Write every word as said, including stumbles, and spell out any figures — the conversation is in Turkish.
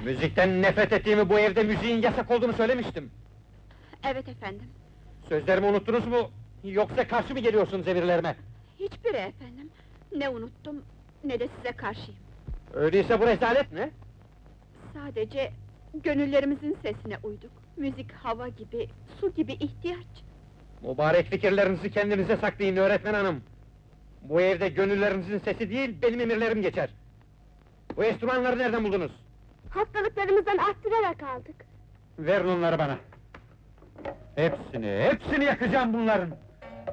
Müzikten nefret ettiğimi, bu evde müziğin yasak olduğunu söylemiştim. Evet efendim. Sözlerimi unuttunuz mu? Yoksa karşı mı geliyorsunuz emirlerime? Hiçbiri efendim. Ne unuttum, ne de size karşıyım. Öyleyse bu rezalet ne? Sadece gönüllerimizin sesine uyduk. Müzik hava gibi, su gibi ihtiyaç. Mübarek fikirlerinizi kendinize saklayın öğretmen hanım! Bu evde gönüllerinizin sesi değil, benim emirlerim geçer! Bu enstrümanları nereden buldunuz? Hastalıklarımızdan arttırarak aldık. Verin onları bana! Hepsini, hepsini yakacağım bunların!